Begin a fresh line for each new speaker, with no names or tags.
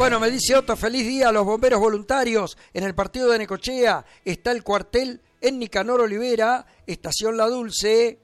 Bueno, me dice Otto, feliz día a los bomberos voluntarios. En el partido de Necochea está el cuartel en Nicanor Olivera, Estación La Dulce.